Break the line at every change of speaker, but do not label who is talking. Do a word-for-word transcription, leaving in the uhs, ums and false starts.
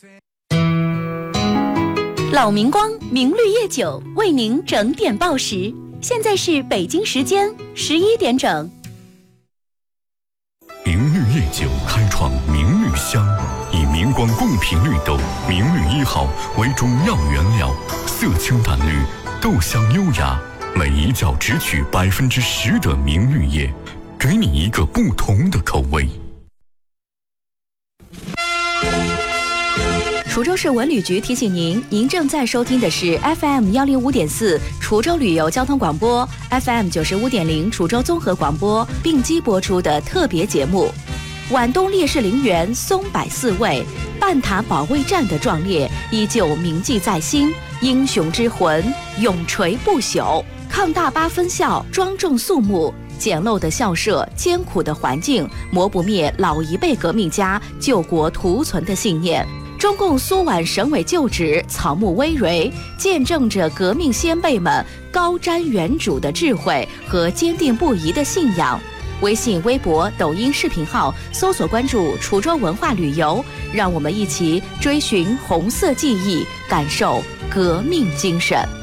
老明光明绿叶酒为您整点报时，现在是北京时间十一点整。
明绿叶酒开创明绿香，以明光贡品绿豆明绿一号为中药原料，色清淡绿，豆香优雅，每一窖只取百分之十的明绿叶，给你一个不同的口味。
滁州市文旅局提醒您，您正在收听的是 F M 幺零五点四滁州旅游交通广播 ，F M 九十五点零滁州综合广播并机播出的特别节目。皖东烈士陵园松柏四位，半塔保卫战的壮烈依旧铭记在心，英雄之魂永垂不朽。抗大八分校庄重肃穆，简陋的校舍，艰苦的环境，磨不灭老一辈革命家救国图存的信念。中共苏皖省委旧址草木葳蕤，见证着革命先辈们高瞻远瞩的智慧和坚定不移的信仰。微信、微博、抖音视频号搜索关注滁州文化旅游，让我们一起追寻红色记忆，感受革命精神。